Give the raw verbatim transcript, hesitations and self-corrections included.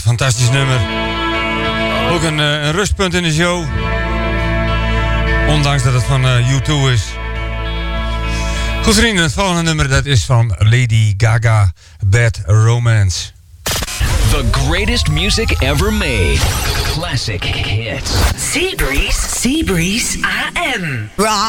fantastisch nummer. Ook een, uh, een rustpunt in de show. Ondanks dat het van uh, U twee is. Goed vrienden, het volgende nummer dat is van Lady Gaga, Bad Romance. The greatest music ever made. Classic hits. Seabreeze, Seabreeze A M.